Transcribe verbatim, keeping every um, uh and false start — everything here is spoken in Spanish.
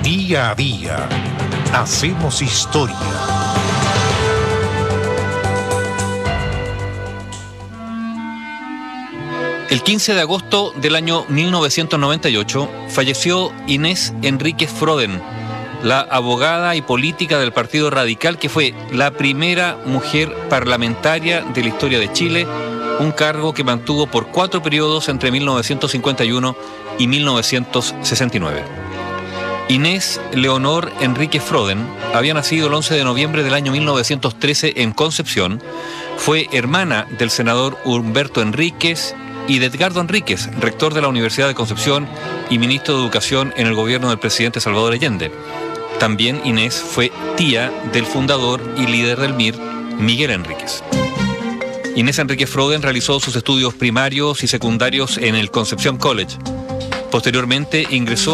Día a día hacemos historia. El quince de agosto del año mil novecientos noventa y ocho falleció Inés Enríquez Froden, la abogada y política del Partido Radical, que fue la primera mujer parlamentaria de la historia de Chile, un cargo que mantuvo por cuatro periodos entre mil novecientos cincuenta y uno y mil novecientos sesenta y nueve. Inés Leonor Enríquez Froden había nacido el once de noviembre del año mil novecientos trece en Concepción, fue hermana del senador Humberto Enríquez y de Edgardo Enríquez, rector de la Universidad de Concepción y ministro de Educación en el gobierno del presidente Salvador Allende. También Inés fue tía del fundador y líder del M I R, Miguel Enríquez. Inés Enríquez Froden realizó sus estudios primarios y secundarios en el Concepción College. Posteriormente ingresó